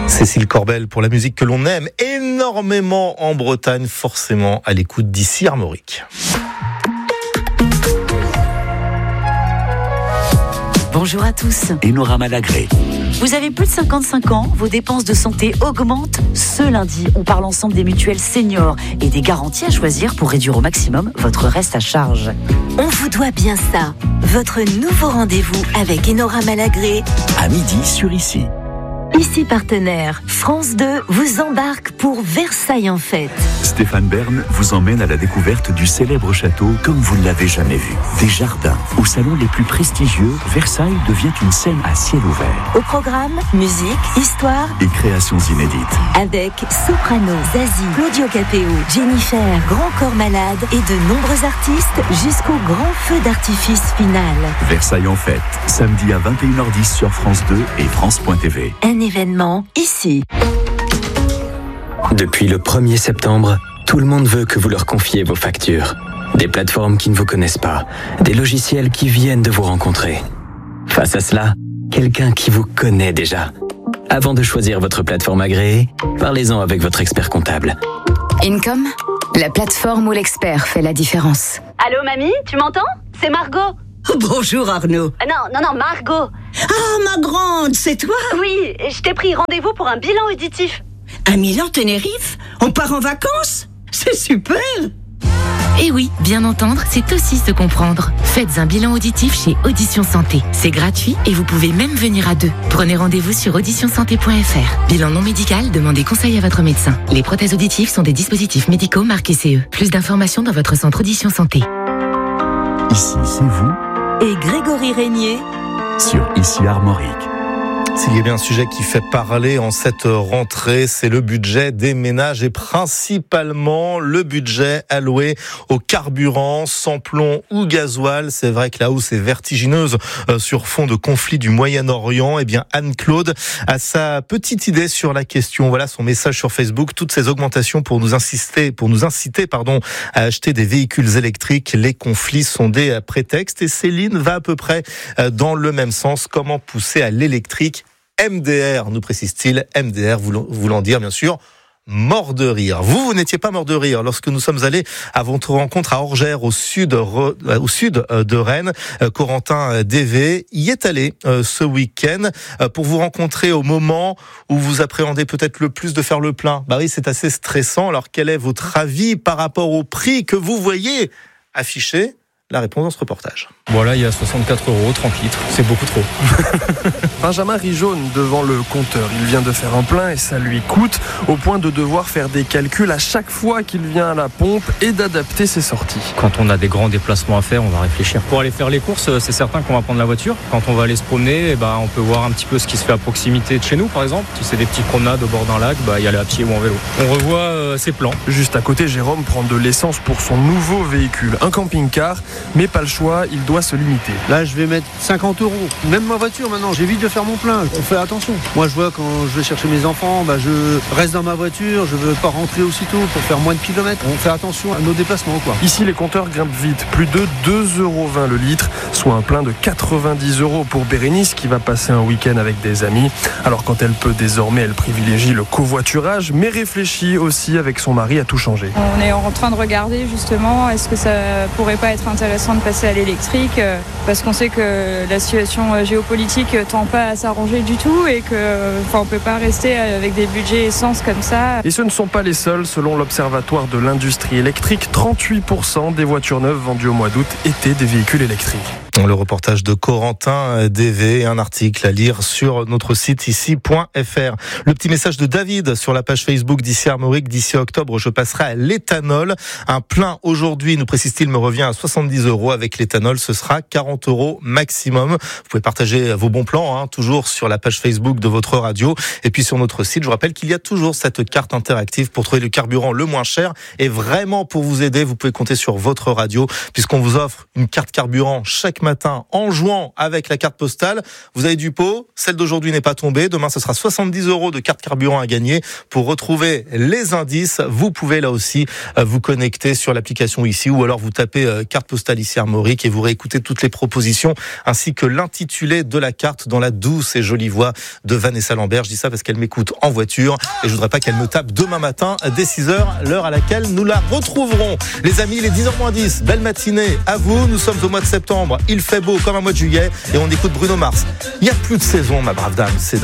Cécile Corbel pour la musique que l'on aime énormément en Bretagne, forcément à l'écoute d'ici Armorique. Bonjour à tous. Enora Malagré. Vous avez plus de 55 ans, vos dépenses de santé augmentent. Ce lundi, on parle ensemble des mutuelles seniors et des garanties à choisir pour réduire au maximum votre reste à charge. On vous doit bien ça. Votre nouveau rendez-vous avec Enora Malagré. À midi sur Ici. Ici partenaire, France 2 vous embarque pour Versailles en fête. Stéphane Bern vous emmène à la découverte du célèbre château comme vous ne l'avez jamais vu. Des jardins, au salon les plus prestigieux, Versailles devient une scène à ciel ouvert. Au programme, musique, histoire et créations inédites. Avec Soprano, Zazie, Claudio Capéo, Jennifer, Grand Corps Malade et de nombreux artistes jusqu'au grand feu d'artifice final. Versailles en fête, samedi à 21h10 sur France 2 et France.tv. Un événement ici. Depuis le 1er septembre, tout le monde veut que vous leur confiez vos factures. Des plateformes qui ne vous connaissent pas, des logiciels qui viennent de vous rencontrer. Face à cela, quelqu'un qui vous connaît déjà. Avant de choisir votre plateforme agréée, parlez-en avec votre expert comptable. Income, la plateforme où l'expert fait la différence. Allô mamie, tu m'entends? C'est Margot. Bonjour Arnaud. Non, Margot. Ah, ma grande, c'est toi? Oui, je t'ai pris rendez-vous pour un bilan auditif. À Milan-Tenerife? On part en vacances? C'est super! Et oui, bien entendre, c'est aussi se comprendre. Faites un bilan auditif chez Audition Santé. C'est gratuit et vous pouvez même venir à deux. Prenez rendez-vous sur auditionsanté.fr. Bilan non médical, demandez conseil à votre médecin. Les prothèses auditives sont des dispositifs médicaux marqués CE. Plus d'informations dans votre centre Audition Santé. Ici, c'est vous. Et Grégory Régnier Sur Ici Armorique. S'il y a bien un sujet qui fait parler en cette rentrée, c'est le budget des ménages et principalement le budget alloué au carburant, sans plomb ou gasoil. C'est vrai que la hausse est vertigineuse sur fond de conflit du Moyen-Orient. Eh bien, Anne-Claude a sa petite idée sur la question. Voilà son message sur Facebook. Toutes ces augmentations pour nous inciter, à acheter des véhicules électriques. Les conflits sont des prétextes et Céline va à peu près dans le même sens. Comment pousser à l'électrique? MDR, nous précise-t-il, MDR voulant dire bien sûr mort de rire. Vous n'étiez pas mort de rire lorsque nous sommes allés à votre rencontre à Orgères, au sud de Rennes. Corentin DV y est allé ce week-end pour vous rencontrer au moment où vous appréhendez peut-être le plus de faire le plein. Bah oui, c'est assez stressant. Alors quel est votre avis par rapport au prix que vous voyez affiché? La réponse dans ce reportage. Voilà, il y a 64 €, 30 litres, c'est beaucoup trop. Benjamin rit jaune devant le compteur. Il vient de faire un plein et ça lui coûte au point de devoir faire des calculs à chaque fois qu'il vient à la pompe et d'adapter ses sorties. Quand on a des grands déplacements à faire, on va réfléchir. Pour aller faire les courses, c'est certain qu'on va prendre la voiture. Quand on va aller se promener, on peut voir un petit peu ce qui se fait à proximité de chez nous, par exemple. Si c'est des petites promenades au bord d'un lac, y aller à pied ou en vélo. On revoit ses plans. Juste à côté, Jérôme prend de l'essence pour son nouveau véhicule, un camping-car, mais pas le choix, il doit se limiter. Là, je vais mettre 50 €. Même ma voiture, maintenant, j'évite de faire mon plein. On fait attention. Moi, je vois quand je vais chercher mes enfants, je reste dans ma voiture, je veux pas rentrer aussitôt pour faire moins de kilomètres. On fait attention à nos déplacements, quoi. Ici, les compteurs grimpent vite. Plus de 2,20 € le litre, soit un plein de 90 € pour Bérénice qui va passer un week-end avec des amis. Alors, quand elle peut désormais, elle privilégie le covoiturage, mais réfléchit aussi avec son mari à tout changer. On est en train de regarder justement, est-ce que ça pourrait pas être intéressant de passer à l'électrique, parce qu'on sait que la situation géopolitique tend pas à s'arranger du tout et qu'on peut pas rester avec des budgets essence comme ça. Et ce ne sont pas les seuls. Selon l'Observatoire de l'industrie électrique, 38% des voitures neuves vendues au mois d'août étaient des véhicules électriques. Le reportage de Corentin DV, un article à lire sur notre site ici.fr. Le petit message de David sur la page Facebook d'Ici Armorique. D'ici octobre, je passerai à l'éthanol. Un plein aujourd'hui, nous précise-t-il, me revient à 70 €. Avec l'éthanol, ce sera 40 € maximum. Vous pouvez partager vos bons plans, toujours sur la page Facebook de votre radio. Et puis sur notre site, je vous rappelle qu'il y a toujours cette carte interactive pour trouver le carburant le moins cher. Et vraiment, pour vous aider, vous pouvez compter sur votre radio, puisqu'on vous offre une carte carburant chaque matin matin en jouant avec la carte postale. Vous avez du pot, celle d'aujourd'hui n'est pas tombée. Demain, ce sera 70 € de carte carburant à gagner. Pour retrouver les indices, vous pouvez là aussi vous connecter sur l'application ici ou alors vous tapez carte postale ici Armorique et vous réécoutez toutes les propositions ainsi que l'intitulé de la carte dans la douce et jolie voix de Vanessa Lambert. Je dis ça parce qu'elle m'écoute en voiture et je voudrais pas qu'elle me tape demain matin dès 6h, l'heure à laquelle nous la retrouverons. Les amis, il est 10h-10, belle matinée à vous. Nous sommes au mois de septembre, il fait beau comme un mois de juillet et on écoute Bruno Mars. Il n'y a plus de saison, ma brave dame, c'est